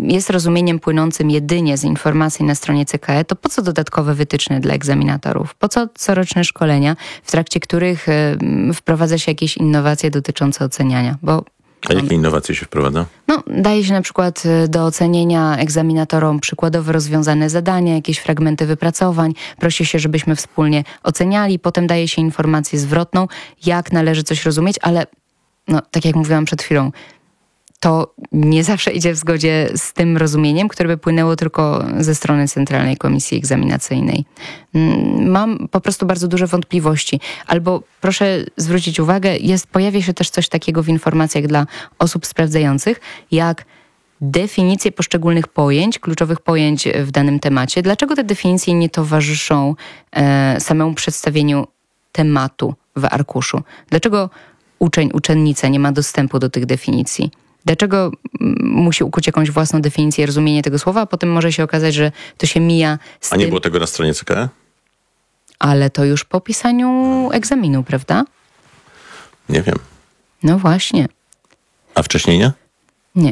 jest rozumieniem płynącym jedynie z informacji na stronie CKE, to po co dodatkowe wytyczne dla egzaminatorów? Po co coroczne szkolenia, w trakcie których wprowadza się jakieś innowacje dotyczące oceniania? A jakie innowacje się wprowadza? Daje się na przykład do ocenienia egzaminatorom przykładowo rozwiązane zadania, jakieś fragmenty wypracowań. Prosi się, żebyśmy wspólnie oceniali. Potem daje się informację zwrotną, jak należy coś rozumieć, ale tak jak mówiłam przed chwilą, to nie zawsze idzie w zgodzie z tym rozumieniem, które by płynęło tylko ze strony Centralnej Komisji Egzaminacyjnej. Mam po prostu bardzo duże wątpliwości. Albo proszę zwrócić uwagę, pojawia się też coś takiego w informacjach dla osób sprawdzających, jak definicje poszczególnych pojęć, kluczowych pojęć w danym temacie. Dlaczego te definicje nie towarzyszą samemu przedstawieniu tematu w arkuszu? Dlaczego uczennica nie ma dostępu do tych definicji? Dlaczego musi ukuć jakąś własną definicję i rozumienie tego słowa, a potem może się okazać, że to się mija z tym... A nie było tego na stronie CKE? Ale to już po pisaniu egzaminu, prawda? Nie wiem. No właśnie. A wcześniej nie? Nie.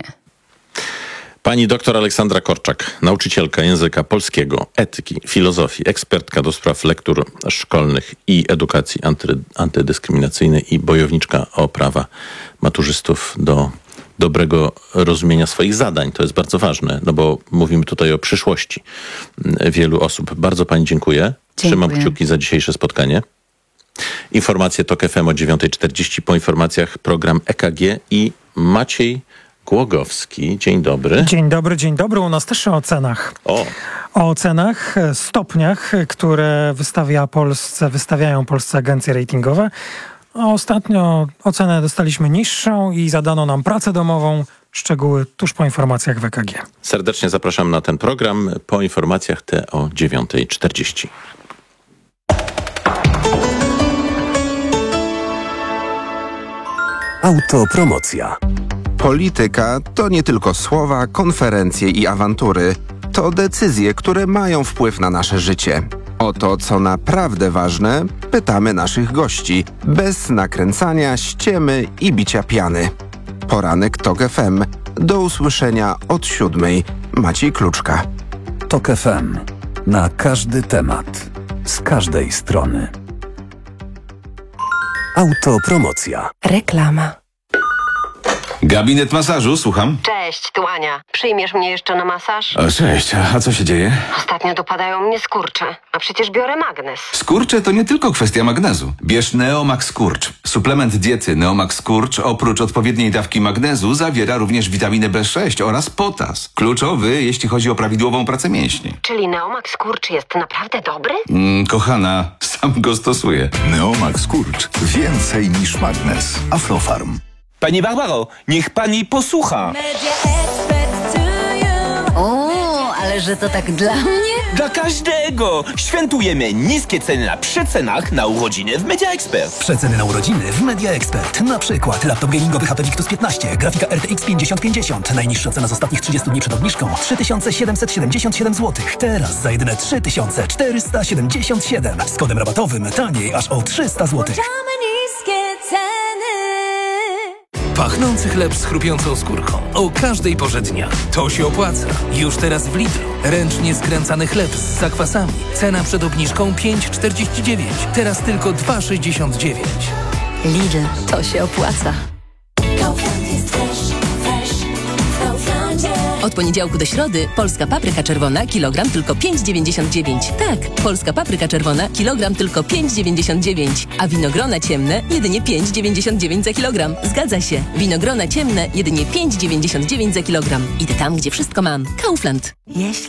Pani doktor Aleksandra Korczak, nauczycielka języka polskiego, etyki, filozofii, ekspertka do spraw lektur szkolnych i edukacji antydyskryminacyjnej i bojowniczka o prawa maturzystów do dobrego rozumienia swoich zadań. To jest bardzo ważne, bo mówimy tutaj o przyszłości wielu osób. Bardzo pani dziękuję. Trzymam kciuki za dzisiejsze spotkanie. Informacje TOK FM o 9:40. Po informacjach program EKG i Maciej Głogowski. Dzień dobry. Dzień dobry. U nas też o ocenach. O ocenach, stopniach, które wystawiają polskie agencje ratingowe. Ostatnio ocenę dostaliśmy niższą i zadano nam pracę domową. Szczegóły tuż po informacjach w EKG. Serdecznie zapraszam na ten program. Po informacjach te o 9:40. Autopromocja. Polityka to nie tylko słowa, konferencje i awantury. To decyzje, które mają wpływ na nasze życie. O to, co naprawdę ważne, pytamy naszych gości, bez nakręcania, ściemy i bicia piany. Poranek TOK FM. Do usłyszenia od 7:00. Maciej Kluczka. TOK FM. Na każdy temat. Z każdej strony. Autopromocja. Reklama. Gabinet masażu, słucham. Cześć, tu Ania. Przyjmiesz mnie jeszcze na masaż? Cześć, a co się dzieje? Ostatnio dopadają mnie skurcze, a przecież biorę magnes. Skurcze to nie tylko kwestia magnezu. Bierz Neomax Skurcz. Suplement diety Neomax Skurcz oprócz odpowiedniej dawki magnezu zawiera również witaminę B6 oraz potas. Kluczowy, jeśli chodzi o prawidłową pracę mięśni. Czyli Neomax Skurcz jest naprawdę dobry? Kochana, sam go stosuję. Neomax Skurcz. Więcej niż magnes. Aflofarm. Pani Barbaro, niech pani posłucha. O, ale że to tak dla mnie? Dla każdego. Świętujemy niskie ceny na przecenach na urodziny w Media Expert. Przeceny na urodziny w Media Expert. Na przykład laptop gamingowy HP Victus 15, grafika RTX 5050. Najniższa cena z ostatnich 30 dni przed obniżką 3777 zł. Teraz za jedyne 3477. Z kodem rabatowym taniej aż o 300 zł. Pachnący chleb z chrupiącą skórką. O każdej porze dnia. To się opłaca. Już teraz w Lidlu. Ręcznie skręcany chleb z zakwasami. Cena przed obniżką 5,49. Teraz tylko 2,69. Lidl. To się opłaca. Od poniedziałku do środy polska papryka czerwona kilogram tylko 5,99. Tak, polska papryka czerwona kilogram tylko 5,99. A winogrona ciemne jedynie 5,99 za kilogram. Zgadza się. Winogrona ciemne jedynie 5,99 za kilogram. Idę tam, gdzie wszystko mam. Kaufland.